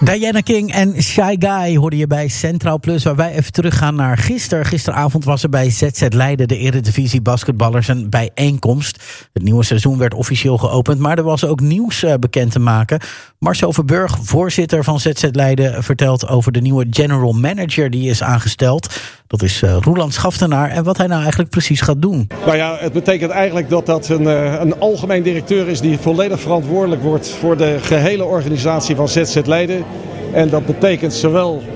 Diana King en Shy Guy hoorde je bij Centraal Plus, waar wij even teruggaan naar gisteren. Gisteravond was er bij ZZ Leiden, de Eredivisie basketballers, een bijeenkomst. Het nieuwe seizoen werd officieel geopend, maar er was ook nieuws bekend te maken. Marcel Verburg, voorzitter van ZZ Leiden, vertelt over de nieuwe general manager die is aangesteld. Dat is Roeland Schaftenaar en wat hij nou eigenlijk precies gaat doen. Nou ja, het betekent eigenlijk dat een algemeen directeur is die volledig verantwoordelijk wordt voor de gehele organisatie van ZZ Leiden. En dat betekent zowel